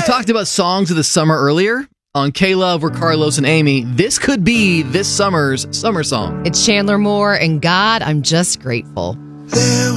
talked about songs of the summer earlier. On K-Love, we're Carlos and Amy. This could be this summer's summer song. It's Chandler Moore and God, I'm Just Grateful. There